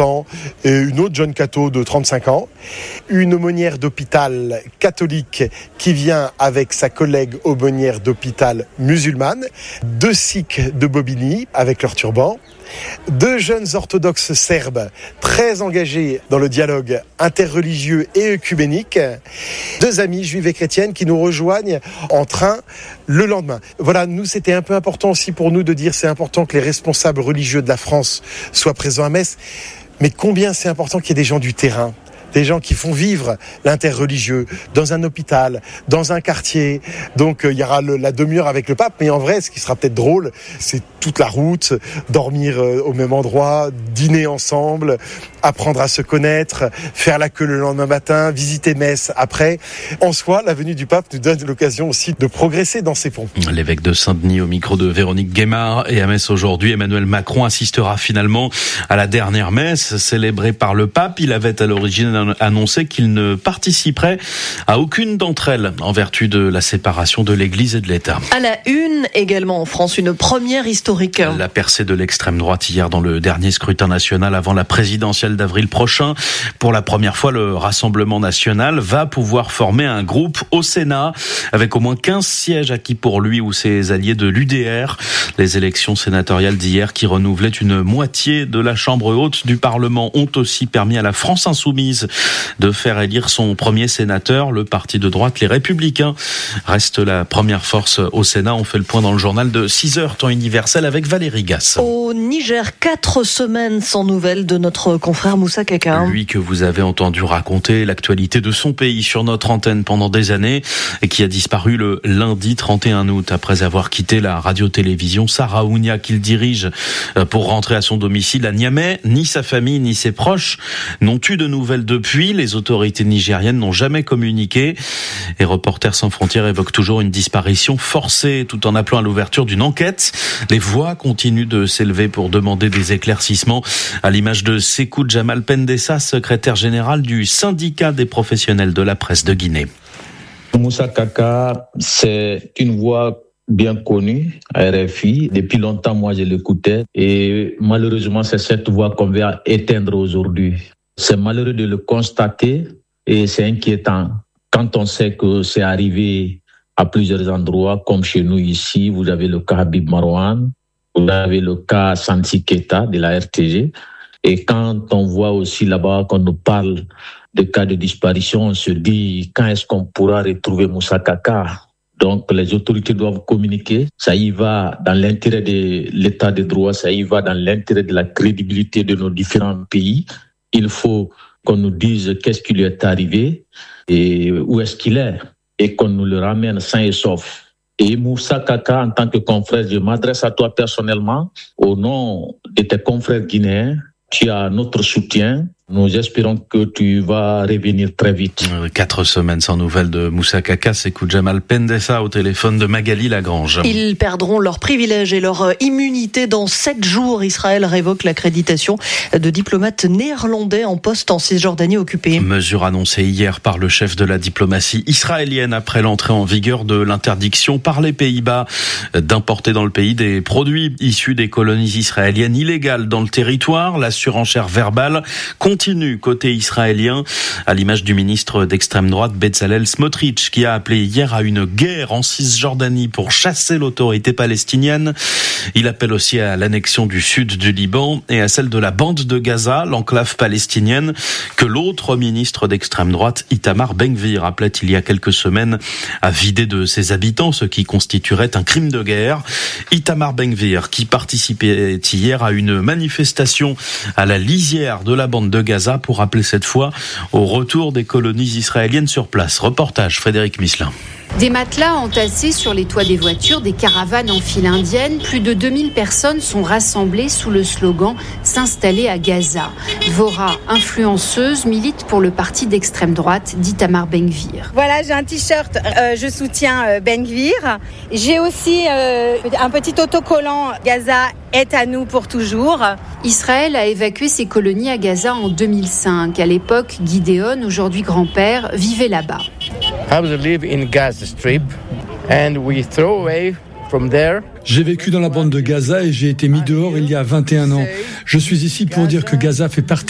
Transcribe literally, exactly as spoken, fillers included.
ans et une autre jeune catho de trente-cinq ans. Une aumônière d'hôpital catholique qui vient avec sa collègue aumônière d'hôpital musulmane. Deux sikhs de Bobigny avec leur turban. Deux jeunes orthodoxes serbes très engagés dans le dialogue interreligieux et œcuménique. Deux amies juives et chrétiennes qui nous rejoignent en train le lendemain. Voilà, nous, c'était un peu important aussi pour nous de dire c'est important que les responsables religieux de la France soient présents à Metz. Mais combien c'est important qu'il y ait des gens du terrain, des gens qui font vivre l'interreligieux dans un hôpital, dans un quartier. Donc il y aura le, la demi-heure avec le pape, mais en vrai, ce qui sera peut-être drôle, c'est toute la route, dormir au même endroit, dîner ensemble, apprendre à se connaître, faire la queue le lendemain matin, visiter Metz après. En soi, la venue du pape nous donne l'occasion aussi de progresser dans ces ponts. L'évêque de Saint-Denis au micro de Véronique Guémard. Et à Metz aujourd'hui, Emmanuel Macron assistera finalement à la dernière messe célébrée par le pape. Il avait à l'origine annoncé qu'il ne participerait à aucune d'entre elles en vertu de la séparation de l'Église et de l'État. À la une, également en France, une première historique. La percée de l'extrême droite hier dans le dernier scrutin national avant la présidentielle d'avril prochain. Pour la première fois, le Rassemblement national va pouvoir former un groupe au Sénat avec au moins quinze sièges acquis pour lui ou ses alliés de l'U D R. Les élections sénatoriales d'hier qui renouvelaient une moitié de la Chambre haute du Parlement ont aussi permis à la France insoumise de faire élire son premier sénateur. Le parti de droite, les Républicains, reste la première force au Sénat. On fait le point dans le journal de six heures, temps universel, avec Valérie Gasse. Au Niger, quatre semaines sans nouvelles de notre confrère Moussa Kaka. Lui que vous avez entendu raconter l'actualité de son pays sur notre antenne pendant des années et qui a disparu le lundi trente et un août après avoir quitté la radio-télévision Saraounia qu'il dirige pour rentrer à son domicile à Niamey. Ni sa famille ni ses proches n'ont eu de nouvelles depuis. Les autorités nigériennes n'ont jamais communiqué. Et Reporters sans frontières évoque toujours une disparition forcée tout en appelant à l'ouverture d'une enquête. Les voix continuent de s'élever pour demander des éclaircissements, à l'image de Sékou Jamal Pendessa, secrétaire général du syndicat des professionnels de la presse de Guinée. Moussa Kaka, c'est une voix bien connue à R F I. Depuis longtemps, moi, je l'écoutais. Et malheureusement, c'est cette voix qu'on va éteindre aujourd'hui. C'est malheureux de le constater et c'est inquiétant. Quand on sait que c'est arrivé à plusieurs endroits, comme chez nous ici, vous avez le cas Habib Marouane, vous avez le cas Santi Keita de la R T G. Et quand on voit aussi là-bas qu'on nous parle de cas de disparition, on se dit quand est-ce qu'on pourra retrouver Moussa Kaka? Donc les autorités doivent communiquer. Ça y va dans l'intérêt de l'état de droit, ça y va dans l'intérêt de la crédibilité de nos différents pays. Il faut qu'on nous dise qu'est-ce qui lui est arrivé et où est-ce qu'il est et qu'on nous le ramène sain et sauf. Et Moussa Kaka, en tant que confrère, je m'adresse à toi personnellement au nom de tes confrères guinéens. Tu as notre soutien. Nous espérons que tu vas revenir très vite. Quatre semaines sans nouvelles de Moussa Kaka, Sékou Jamal Pendessa au téléphone de Magali Lagrange. Ils perdront leurs privilèges et leur immunité dans sept jours. Israël révoque l'accréditation de diplomates néerlandais en poste en Cisjordanie occupée. Mesure annoncée hier par le chef de la diplomatie israélienne après l'entrée en vigueur de l'interdiction par les Pays-Bas d'importer dans le pays des produits issus des colonies israéliennes illégales dans le territoire. La surenchère verbale continue côté israélien, à l'image du ministre d'extrême droite Bezalel Smotrich, qui a appelé hier à une guerre en Cisjordanie pour chasser l'autorité palestinienne. Il appelle aussi à l'annexion du sud du Liban et à celle de la bande de Gaza, l'enclave palestinienne, que l'autre ministre d'extrême droite, Itamar Ben-Gvir, appelait il y a quelques semaines à vider de ses habitants, ce qui constituerait un crime de guerre. Itamar Ben-Gvir, qui participait hier à une manifestation à la lisière de la bande de Gaza pour appeler cette fois au retour des colonies israéliennes sur place. Reportage Frédéric Misselin. Des matelas entassés sur les toits des voitures, des caravanes en file indienne. Plus de deux mille personnes sont rassemblées sous le slogan « S'installer à Gaza ». Vora, influenceuse, milite pour le parti d'extrême droite d'Itamar Ben-Gvir. Voilà, j'ai un t-shirt, euh, je soutiens euh, Ben-Gvir. J'ai aussi euh, un petit autocollant « Gaza est à nous pour toujours ». Israël a évacué ses colonies à Gaza en deux mille cinq. À l'époque, Gideon, aujourd'hui grand-père, vivait là-bas. J'ai vécu dans la bande de Gaza et j'ai été mis dehors il y a vingt et un ans. Je suis ici pour dire que Gaza fait partie